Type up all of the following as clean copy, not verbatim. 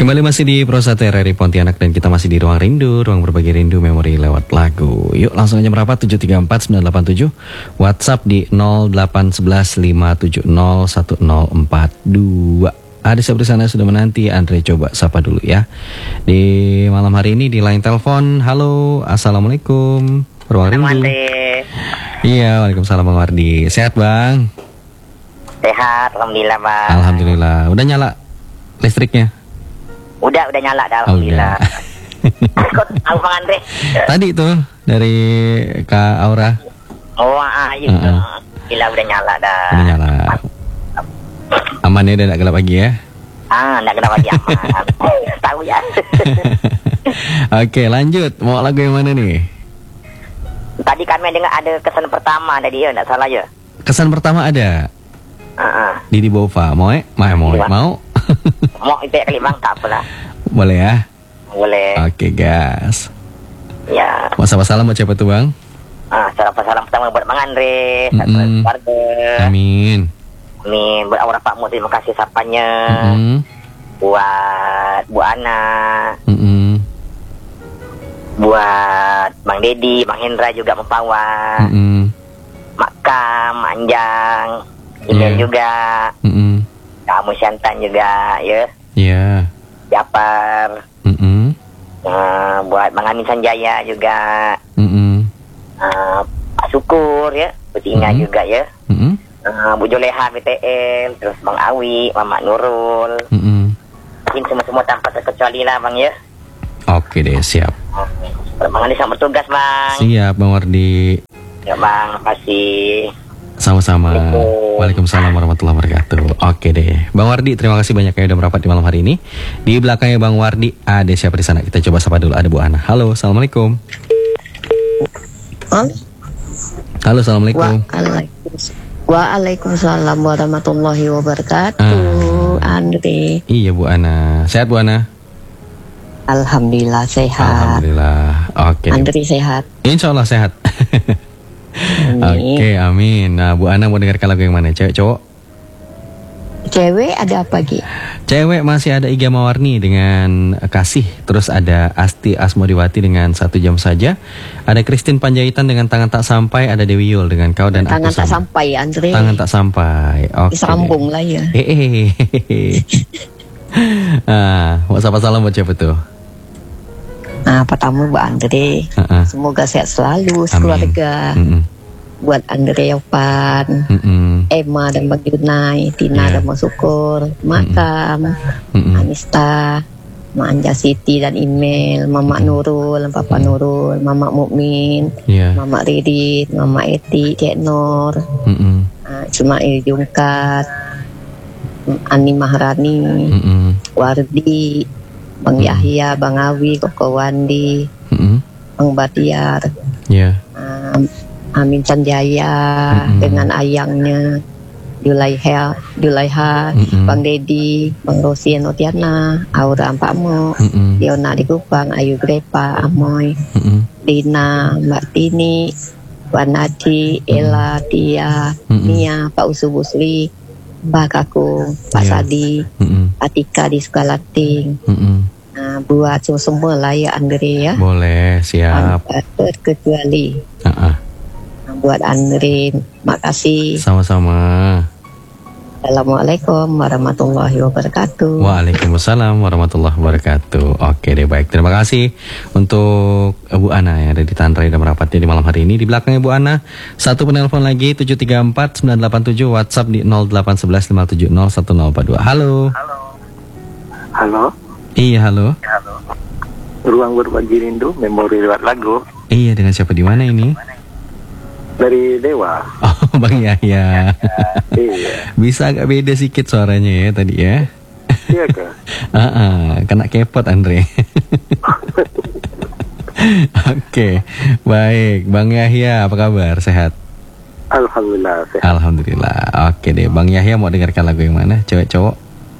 Kembali masih di Prosa TRRI Pontianak dan kita masih di Ruang Rindu, ruang berbagi rindu memori lewat lagu. Yuk langsung aja merapat 734-987, WhatsApp di 0811-570-1042. Ada siapa di sana sudah menanti, Andre coba sapa dulu ya. Di malam hari ini di line telepon, halo, assalamualaikum, Ruang Rindu. Iya, waalaikumsalam Bang Wardi. Sehat Bang? Sehat, alhamdulillah Bang. Alhamdulillah. Udah nyala listriknya? Udah nyala dah, alhamdulillah. Kok tahu Bang Andre? Tadi tuh dari Kak Aura. Oh, iya. Gila udah nyala dah. Udah nyala. Aman ya, udah gak gelap lagi ya? Enggak gelap lagi, aman. Tahu ya. Oke, lanjut. Mau lagu yang mana nih? Tadi kami dengar ada kesan pertama tadi ya, enggak salah ya. Kesan pertama ada. Didi Bova. Mau? Mau itu ya kali Bang, tak apalah. Boleh ya? Boleh. Oke, gas. Ya. Mau salam buat siapa tuh Bang? Salam pertama buat Bang Andre, keluarga. Amin. Buat Aura Pak Mu, terima kasih sapanya. Buat Bu Ana. Buat Bang Dedi, Bang Hendra juga Mempawan. Mak Kam, Mak Anjang, Email juga. Kamu Syantan juga ya. Iya. Japar. Buat Bang Amin Sanjaya juga. Pak Syukur ya, Betina juga ya. Bu Joleha BTL, terus Bang Awi, Mamak Nurul. Mungkin semua tanpa terkecuali lah Bang ya. Oke deh, siap. Bang Andi selamat bertugas Bang. Siap Bang Wardi. Ya Bang, makasih. Sama-sama. Waalaikumsalam warahmatullahi wabarakatuh. Oke deh, Bang Wardi, terima kasih banyak ya udah merapat di malam hari ini. Di belakangnya Bang Wardi ada siapa di sana? Kita coba sapa dulu. Ada Bu Ana. Halo, assalamualaikum. Halo, assalamualaikum. Waalaikumsalam warahmatullahi wabarakatuh. Andre. Iya Bu Ana. Sehat Bu Ana? Alhamdulillah sehat. Alhamdulillah. Oke. Andre sehat. Insya Allah sehat. Oke, amin. Nah, Bu Ana mau dengarkan lagu yang mana? Cewek cowok? Cewek ada apa Gi? Cewek masih ada Iga Mawarni dengan Kasih. Terus ada Asti Asmodiwati dengan 1 jam saja. Ada Christine Panjaitan dengan Tangan Tak Sampai. Ada Dewi Yul dengan Kau dan Tangan Aku Tak Sama. Sampai Andre. Tangan Tak Sampai. Oke. Disambung lah ya. Mau sapa salam buat siapa tuh? Pertama buat Andre. Semoga sehat selalu sekeluarga. Buat Andre Yopan, Emma dan Bang Yunai, Tina dan Bang Syukur, Makam, Anista, Mak Anja Siti dan Email, Mamak Nurul, Papa Nurul, Mamak Mukmin, Mamak Ridit, Mamak Eti, Cik Nur, Ismail Jungkat, Ani Maharani, Wardi, Bang Yahya, Bang Awi, Koko Wandi, Bang Batiar, Amin Sanjaya dengan ayangnya, Julaiha, Bang Dedi, Bang Rosi Notiana, Aura Ampakmo, Diona di Kupang, Ayu Grepa, Amoy, Dina, Mbak Tini, Wanaci, Ella, Tia, Mia, Pak Usu Busli, Mbak Kakung, Pak Sadi, Atika di Sukalating. Buat semua lah ya Andre ya. Boleh, siap. Terkecuali buat Andre, makasih. Sama-sama. Assalamualaikum warahmatullahi wabarakatuh. Waalaikumsalam warahmatullahi wabarakatuh. Oke deh, baik. Terima kasih untuk Bu Ana yang ada di Tanrai dan merapatnya di malam hari ini. Di belakangnya Bu Ana, satu penelpon lagi 734-987, WhatsApp di 0811-570-1042. Halo. Halo. Iya, halo. Ruang berbagi rindu, memori lewat lagu. Iya, dengan siapa di mana ini? Dari Dewa. Oh, Bang Yahya. Iya. Bisa agak beda sedikit suaranya ya tadi ya. Iya kah? Kena kepot Andre. Oke, baik. Bang Yahya, apa kabar? Sehat? Alhamdulillah sehat. Alhamdulillah. Oke deh, Bang Yahya mau dengarkan lagu yang mana? Cewek cowok?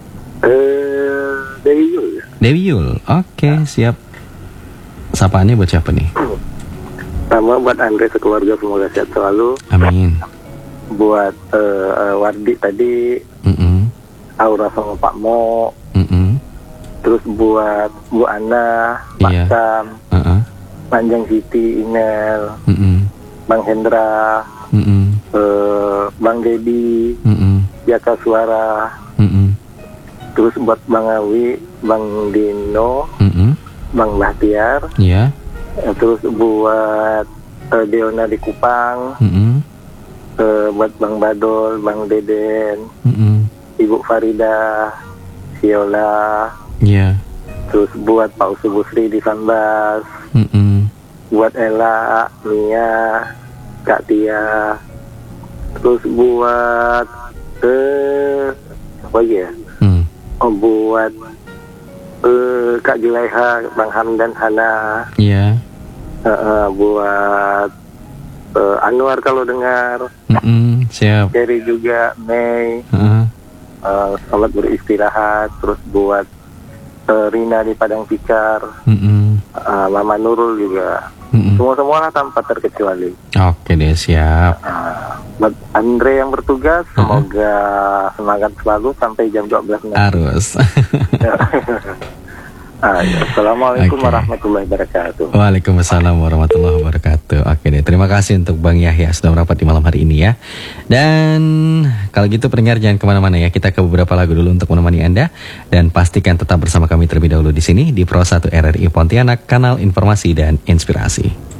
Dewi Yul. Dewi Yul. Oke, siap. Sapaannya buat siapa nih? Sama buat Andre sekeluarga, semoga sehat selalu. Amin. Buat Wardi tadi, Aura sama Pak Mo, Terus buat Bu Ana, Pak Sam, Panjang Siti, Inel, Bang Hendra, Bang Dedi, Jaka Suara, terus buat Bang Awi, Bang Dino, Bang Bahtiar, terus buat Deona di Kupang, buat Bang Badol, Bang Deden, Ibu Farida, Siola, terus buat Pak Usubusri di Sambas, buat Ella, Mia, Kak Tia, terus buat apa ya? Buat Kak Julaiha, Bang Hamdan, Hana, buat Anwar kalau dengar, siap. Kerry juga, Mei, selamat beristirahat. Terus buat Rina di Padang Pikar, Mama Nurul juga, semua lah tanpa terkecuali. Oke deh, siap. Buat Andre yang bertugas, semoga semangat selalu sampai jam 12 nanti. Harus. Assalamualaikum warahmatullahi wabarakatuh. Waalaikumsalam warahmatullahi wabarakatuh. Oke deh, terima kasih untuk Bang Yahya sudah merapat di malam hari ini ya. Dan kalau gitu pendengar jangan kemana-mana ya. Kita ke beberapa lagu dulu untuk menemani Anda. Dan pastikan tetap bersama kami terlebih dahulu di sini di Pro 1 RRI Pontianak, kanal informasi dan inspirasi.